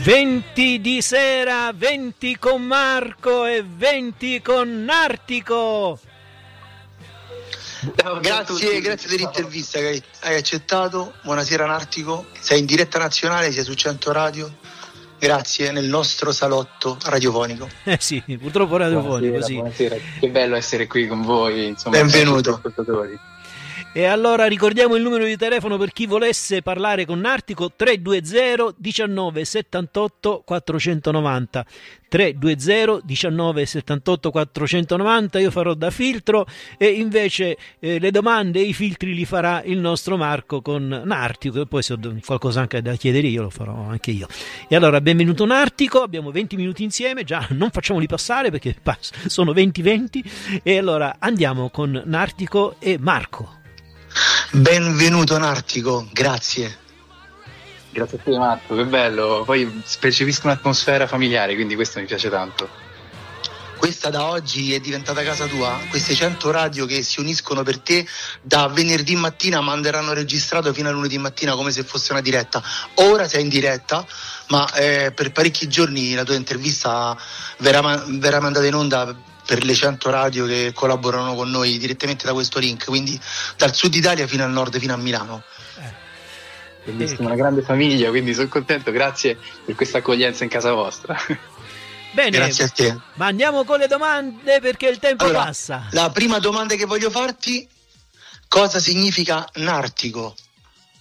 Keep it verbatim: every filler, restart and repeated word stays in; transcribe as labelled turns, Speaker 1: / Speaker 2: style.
Speaker 1: venti di sera, venti con Marco e venti con Nartico.
Speaker 2: Grazie, grazie dell'intervista che hai accettato. Buonasera Nartico, sei in diretta nazionale, sei su cento Radio. Grazie, nel nostro salotto radiofonico.
Speaker 1: Eh sì, purtroppo radiofonico,
Speaker 3: buonasera,
Speaker 1: sì.
Speaker 3: Buonasera, che bello essere qui con voi, insomma.
Speaker 2: Benvenuto.
Speaker 1: E allora ricordiamo il numero di telefono per chi volesse parlare con Nartico: tre due zero diciannove settantotto quattrocentonovanta. tre due zero diciannove settantotto quattrocentonovanta. Io farò da filtro e invece eh, le domande e i filtri li farà il nostro Marco con Nartico, e poi se ho qualcosa anche da chiedere io lo farò anche io. E allora benvenuto Nartico, abbiamo venti minuti insieme, già non facciamoli passare perché sono venti venti, e allora andiamo con Nartico e Marco.
Speaker 2: Benvenuto Nartico, grazie.
Speaker 3: Grazie a te Marco, che bello, poi percepisco un'atmosfera familiare, quindi questo mi piace tanto.
Speaker 2: Questa da oggi è diventata casa tua, queste cento radio che si uniscono per te da venerdì mattina ma andranno registrato fino a lunedì mattina come se fosse una diretta. Ora sei in diretta, ma eh, per parecchi giorni la tua intervista verrà, verrà mandata in onda per le cento radio che collaborano con noi direttamente da questo link, quindi dal sud Italia fino al nord, fino a Milano.
Speaker 3: Bellissimo, una grande famiglia, quindi sono contento, grazie per questa accoglienza in casa vostra.
Speaker 1: Bene,
Speaker 2: grazie a te.
Speaker 1: Ma andiamo con le domande perché il tempo
Speaker 2: allora,
Speaker 1: passa.
Speaker 2: La prima domanda che voglio farti: cosa significa Nartico?